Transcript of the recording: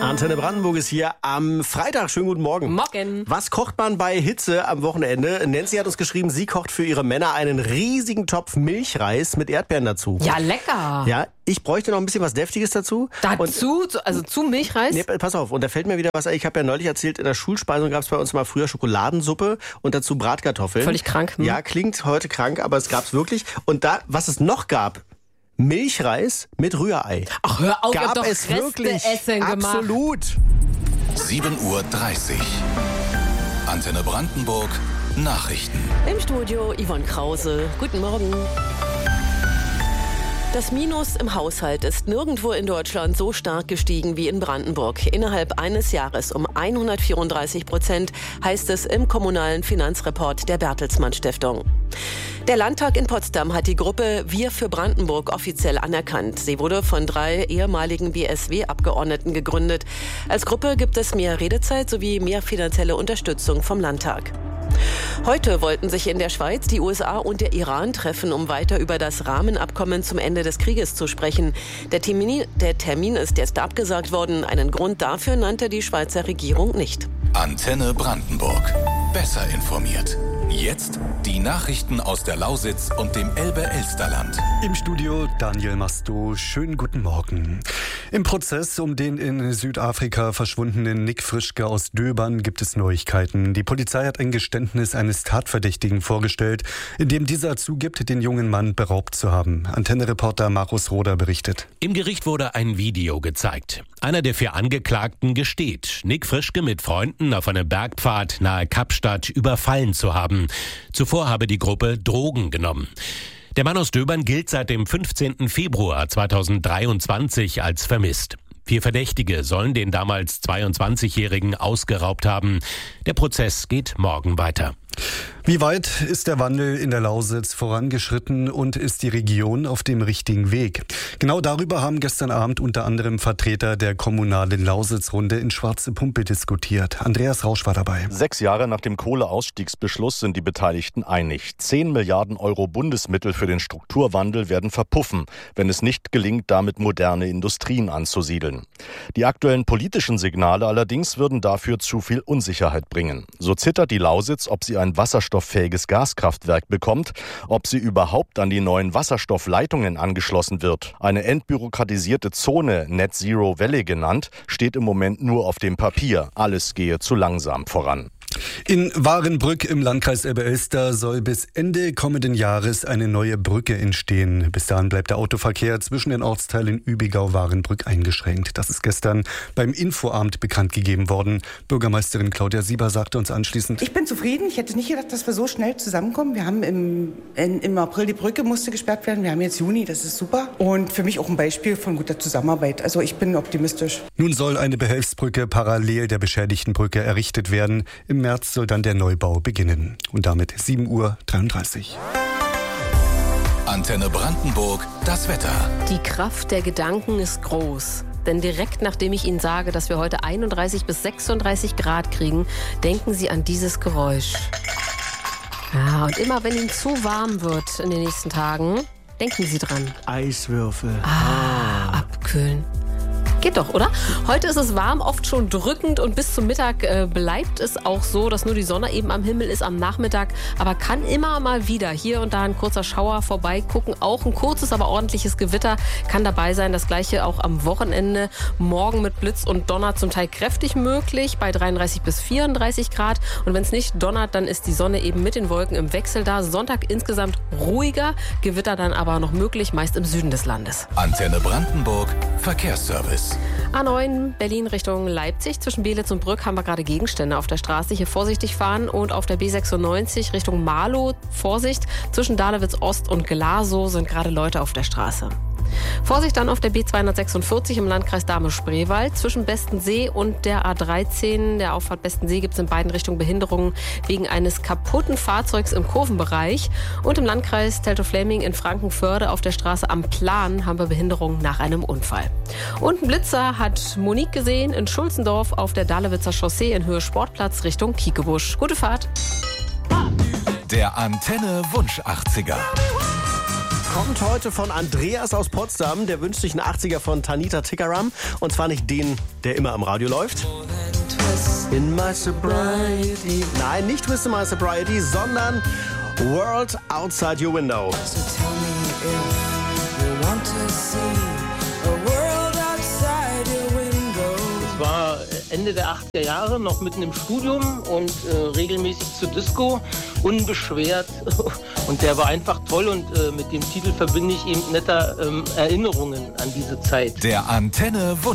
Antenne Brandenburg ist hier am Freitag. Schönen guten Morgen. Morgen. Was kocht man bei Hitze am Wochenende? Nancy hat uns geschrieben, sie kocht für ihre Männer einen riesigen Topf Milchreis mit Erdbeeren dazu. Ja, lecker. Ja, ich bräuchte noch ein bisschen was Deftiges dazu. Zu Milchreis? Nee, pass auf, und da fällt mir wieder was ein. Ich habe ja neulich erzählt, in der Schulspeisung gab es bei uns mal früher Schokoladensuppe und dazu Bratkartoffeln. Völlig krank. Ja, klingt heute krank, aber es gab's wirklich. Und da, was es noch gab, Milchreis mit Rührei. Ach, hör auf, ihr habt Gab doch es wirklich? Reste-Essen gemacht. Absolut. 7:30 Uhr. Antenne Brandenburg. Nachrichten. Im Studio Yvonne Krause. Guten Morgen. Das Minus im Haushalt ist nirgendwo in Deutschland so stark gestiegen wie in Brandenburg. Innerhalb eines Jahres um 134%, heißt es im kommunalen Finanzreport der Bertelsmann Stiftung. Der Landtag in Potsdam hat die Gruppe Wir für Brandenburg offiziell anerkannt. Sie wurde von 3 ehemaligen BSW-Abgeordneten gegründet. Als Gruppe gibt es mehr Redezeit sowie mehr finanzielle Unterstützung vom Landtag. Heute wollten sich in der Schweiz die USA und der Iran treffen, um weiter über das Rahmenabkommen zum Ende des Krieges zu sprechen. Der Termin ist jetzt abgesagt worden. Einen Grund dafür nannte die Schweizer Regierung nicht. Antenne Brandenburg. Besser informiert. Jetzt die Nachrichten aus der Lausitz und dem Elbe-Elsterland. Im Studio Daniel Masto. Schönen guten Morgen. Im Prozess um den in Südafrika verschwundenen Nick Frischke aus Döbern gibt es Neuigkeiten. Die Polizei hat ein Geständnis eines Tatverdächtigen vorgestellt, in dem dieser zugibt, den jungen Mann beraubt zu haben. Antenne-Reporter Markus Roder berichtet. Im Gericht wurde ein Video gezeigt. Einer der 4 Angeklagten gesteht, Nick Frischke mit Freunden auf einem Bergpfad nahe Kapstadt überfallen zu haben. Zuvor habe die Gruppe Drogen genommen. Der Mann aus Döbern gilt seit dem 15. Februar 2023 als vermisst. 4 Verdächtige sollen den damals 22-Jährigen ausgeraubt haben. Der Prozess geht morgen weiter. Wie weit ist der Wandel in der Lausitz vorangeschritten und ist die Region auf dem richtigen Weg? Genau darüber haben gestern Abend unter anderem Vertreter der kommunalen Lausitzrunde in Schwarze Pumpe diskutiert. Andreas Rausch war dabei. 6 Jahre nach dem Kohleausstiegsbeschluss sind die Beteiligten einig. 10 Milliarden Euro Bundesmittel für den Strukturwandel werden verpuffen, wenn es nicht gelingt, damit moderne Industrien anzusiedeln. Die aktuellen politischen Signale allerdings würden dafür zu viel Unsicherheit bringen. So zittert die Lausitz, ob sie ein wasserstofffähiges Gaskraftwerk bekommt, ob sie überhaupt an die neuen Wasserstoffleitungen angeschlossen wird. Eine entbürokratisierte Zone, Net Zero Valley genannt, steht im Moment nur auf dem Papier. Alles gehe zu langsam voran. In Warenbrück im Landkreis Elbe-Elster soll bis Ende kommenden Jahres eine neue Brücke entstehen. Bis dahin bleibt der Autoverkehr zwischen den Ortsteilen Übigau-Warenbrück eingeschränkt. Das ist gestern beim Infoamt bekannt gegeben worden. Bürgermeisterin Claudia Sieber sagte uns anschließend: Ich bin zufrieden. Ich hätte nicht gedacht, dass wir so schnell zusammenkommen. Wir haben im April die Brücke musste gesperrt werden. Wir haben jetzt Juni, das ist super. Und für mich auch ein Beispiel von guter Zusammenarbeit. Also ich bin optimistisch. Nun soll eine Behelfsbrücke parallel der beschädigten Brücke errichtet werden. Im März soll dann der Neubau beginnen. Und damit 7:33 Uhr. Antenne Brandenburg. Das Wetter. Die Kraft der Gedanken ist groß. Denn direkt nachdem ich Ihnen sage, dass wir heute 31 bis 36 Grad kriegen, denken Sie an dieses Geräusch. Ja, und immer wenn Ihnen zu warm wird in den nächsten Tagen, denken Sie dran. Eiswürfel. Abkühlen. Geht doch, oder? Heute ist es warm, oft schon drückend und bis zum Mittag bleibt es auch so, dass nur die Sonne eben am Himmel ist am Nachmittag. Aber kann immer mal wieder hier und da ein kurzer Schauer vorbeigucken. Auch ein kurzes, aber ordentliches Gewitter kann dabei sein. Das gleiche auch am Wochenende. Morgen mit Blitz und Donner zum Teil kräftig möglich bei 33 bis 34 Grad. Und wenn es nicht donnert, dann ist die Sonne eben mit den Wolken im Wechsel da. Sonntag insgesamt ruhiger, Gewitter dann aber noch möglich, meist im Süden des Landes. Antenne Brandenburg. Verkehrsservice. A9 Berlin Richtung Leipzig. Zwischen Belitz und Brück haben wir gerade Gegenstände auf der Straße. Hier vorsichtig fahren. Und auf der B96 Richtung Marlow Vorsicht. Zwischen Dahlewitz Ost und Glasow sind gerade Leute auf der Straße. Vorsicht dann auf der B246 im Landkreis Dahme-Spreewald. Zwischen Bestensee und der A13, der Auffahrt Bestensee, gibt es in beiden Richtungen Behinderungen wegen eines kaputten Fahrzeugs im Kurvenbereich. Und im Landkreis Teltow-Fläming in Frankenförde auf der Straße Am Plan haben wir Behinderungen nach einem Unfall. Und ein Blitzer hat Monique gesehen in Schulzendorf auf der Dahlewitzer Chaussee in Höhe Sportplatz Richtung Kiekebusch. Gute Fahrt. Der Antenne Wunsch 80er. Kommt heute von Andreas aus Potsdam. Der wünscht sich einen 80er von Tanita Tikaram. Und zwar nicht den, der immer am Radio läuft. In my sobriety. Nein, nicht Twist in my sobriety, sondern World Outside Your Window. Es war Ende der 80er Jahre, noch mitten im Studium und regelmäßig zur Disco, unbeschwert. Und der war einfach toll und mit dem Titel verbinde ich eben netter Erinnerungen an diese Zeit. Der Antenne